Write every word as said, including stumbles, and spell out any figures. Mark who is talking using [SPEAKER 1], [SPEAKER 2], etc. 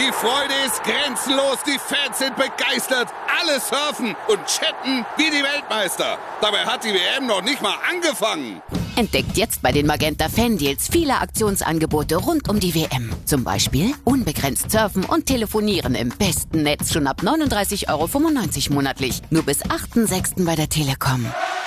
[SPEAKER 1] Die Freude ist grenzenlos, die Fans sind begeistert, alle surfen und chatten wie die Weltmeister. Dabei hat die W M noch nicht mal angefangen.
[SPEAKER 2] Entdeckt jetzt bei den Magenta Fan-Deals viele Aktionsangebote rund um die W M. Zum Beispiel unbegrenzt surfen und telefonieren im besten Netz schon ab neununddreißig Euro fünfundneunzig monatlich. Nur bis achten sechsten bei der Telekom.